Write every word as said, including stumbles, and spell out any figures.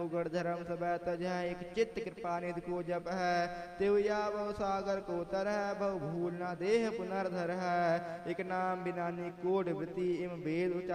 देवगढ़ धर्म सब तज है। एक चित्त कृपा निधि को जप है, तेव यावो सागर को तर है। बहु भूल ना देह पुनर्धर है, एक नाम बिना कोट वृत्ति इम वेद